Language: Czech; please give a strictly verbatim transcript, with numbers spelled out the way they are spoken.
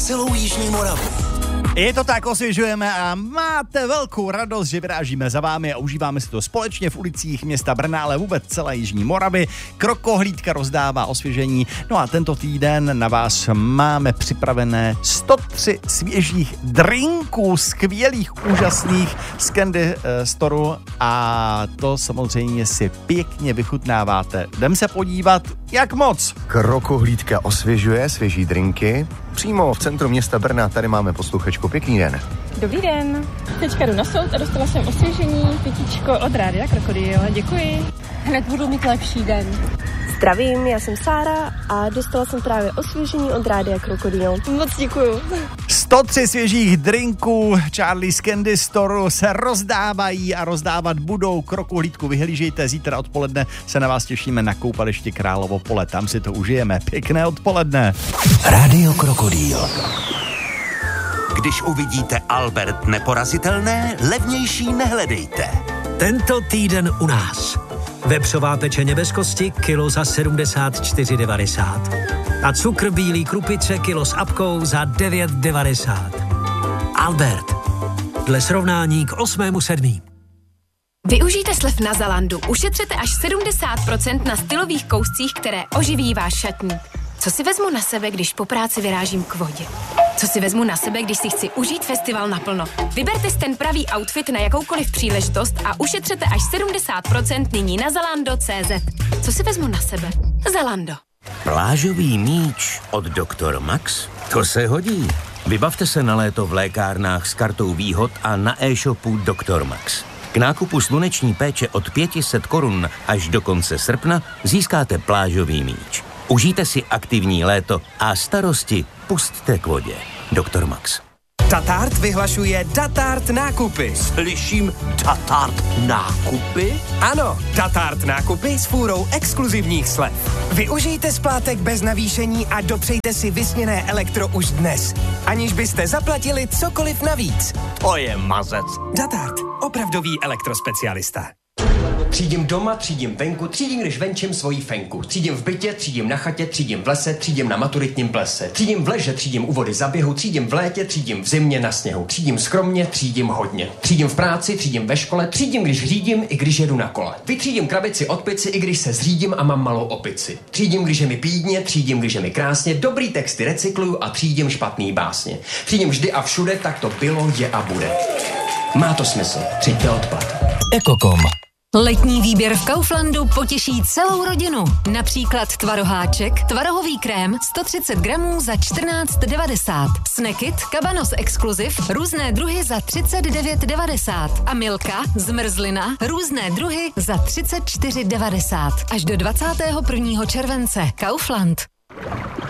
celou jižní Moravu. Je to tak, osvěžujeme a máte velkou radost, že vyrážíme za vámi a užíváme si to společně v ulicích města Brna, ale vůbec celé jižní Moravy. Krokohlídka rozdává osvěžení. No a tento týden na vás máme připravené sto tři svěžích drinků, skvělých, úžasných z Candy Storeu a to samozřejmě si pěkně vychutnáváte. Jdem se podívat, jak moc. Krokohlídka osvěžuje svěží drinky. Přímo v centru města Brna tady máme posluchačku. Pěkný den. Dobrý den. Teďka jdu na soud a dostala jsem osvěžení, pitíčko od Rádia Krokodýl. Děkuji. Hned budu mít lepší den. Zdravím, já jsem Sára a dostala jsem právě osvěžení od Rádia Krokodýl. Moc děkuju. sto tři svěžích drinků Charlie z Candy Storeu se rozdávají a rozdávat budou. Krokohlídku vyhlížejte, zítra odpoledne se na vás těšíme na koupališti Královo pole, tam si to užijeme. Pěkné odpoledne. Rádio Krokodýl. Když uvidíte Albert neporazitelné, levnější nehledejte. Tento týden u nás. Vepřová pečeně bez kosti, kilo za sedmdesát čtyři devadesát. A cukr bílý krupice, kilo s apkou za devět devadesát. Albert. Dle srovnání k osmému sedmý. Využijte slev na Zalandu. Ušetřete až sedmdesát procent na stylových kouscích, které oživí váš šatník. Co si vezmu na sebe, když po práci vyrážím k vodě? Co si vezmu na sebe, když si chci užít festival naplno? Vyberte si ten pravý outfit na jakoukoliv příležitost a ušetřete až sedmdesát procent nyní na zalando tečka cé zet. Co si vezmu na sebe? Zalando. Plážový míč od doktor Max? To se hodí. Vybavte se na léto v lékárnách s kartou výhod a na e-shopu doktor Max. K nákupu sluneční péče od pět set korun až do konce srpna získáte plážový míč. Užijte si aktivní léto a starosti pusťte k vodě. doktor Max. Tatart vyhlašuje Datart nákupy. Slyším Datart nákupy? Ano, Datart nákupy s fůrou exkluzivních slev. Využijte splátek bez navýšení a dopřejte si vysněné elektro už dnes, aniž byste zaplatili cokoliv navíc. To je mazec. Datart, opravdový elektrospecialista. Třídím doma, třídím venku, třídím, když venčím svoji fenku. Třídím v bytě, třídím na chatě, třídím v lese, třídím na maturitním plese. Třídím v leže, třídím u vody za běhu, třídím v létě, třídím v zimě na sněhu. Třídím skromně, třídím hodně. Třídím v práci, třídím ve škole, třídím, když řídím, i když jedu na kole. Vytřídím krabici od pici, i když se zřídím a mám malou opici. Třídím, když je mi pídně, třídím, když je mi krásně, dobrý texty recykluju a třídím špatný básně. Třídím vždy a všude, tak to bylo, je a bude. Má to smysl. Třiďte odpad. Ekokom. Letní výběr v Kauflandu potěší celou rodinu. Například tvaroháček, tvarohový krém sto třicet gramů za čtrnáct devadesát. Snackit, Cabanos Exclusive, různé druhy za třicet devět devadesát. A Milka, zmrzlina, různé druhy za třicet čtyři devadesát. Až do dvacátého prvního července. Kaufland.